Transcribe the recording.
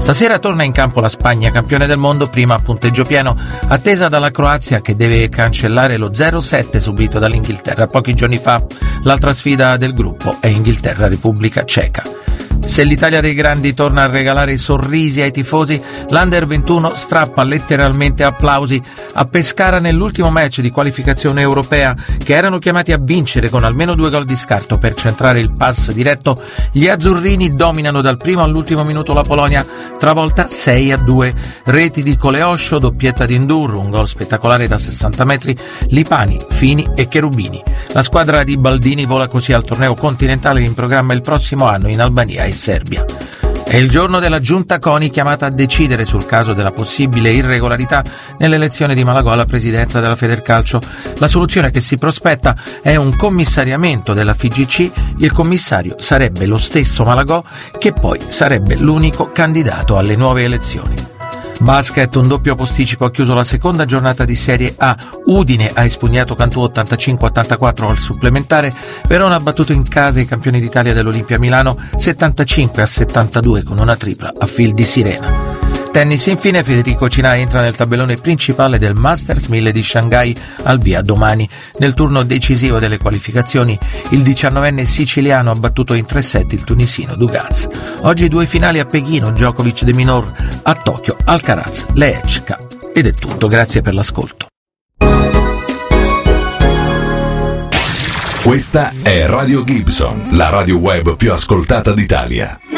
Stasera torna in campo la Spagna, campione del mondo, prima a punteggio pieno, attesa dalla Croazia che deve cancellare lo 0-7 subito dall'Inghilterra pochi giorni fa. L'altra sfida del gruppo è Inghilterra-Repubblica Ceca. Se l'Italia dei grandi torna a regalare sorrisi ai tifosi, l'Under 21 strappa letteralmente applausi a Pescara nell'ultimo match di qualificazione europea che erano chiamati a vincere con almeno 2 gol di scarto per centrare il pass diretto. Gli azzurrini dominano dal primo all'ultimo minuto la Polonia, travolta 6-2. Reti di Coleoscio, doppietta di Ndur, un gol spettacolare da 60 metri, Lipani, Fini e Cherubini. La squadra di Baldini vola così al torneo continentale in programma il prossimo anno in Albania e Serbia. È il giorno della giunta CONI chiamata a decidere sul caso della possibile irregolarità nell'elezione di Malagò alla presidenza della Federcalcio. La soluzione che si prospetta è un commissariamento della FIGC. Il commissario sarebbe lo stesso Malagò, che poi sarebbe l'unico candidato alle nuove elezioni. Basket, un doppio posticipo ha chiuso la seconda giornata di Serie A. Udine ha espugnato Cantù 85-84 al supplementare. Verona ha battuto in casa i campioni d'Italia dell'Olimpia Milano 75-72 con una tripla a fil di sirena. Tennis, infine, Federico Cinà entra nel tabellone principale del Masters 1000 di Shanghai, al via domani. Nel turno decisivo delle qualificazioni, il 19enne siciliano ha battuto in 3 set il tunisino Dugaz. Oggi 2 finali a Pechino, Djokovic de Minaur, a Tokyo Alcaraz Lehečka. Ed è tutto, grazie per l'ascolto. Questa è Radio Gibson, la radio web più ascoltata d'Italia.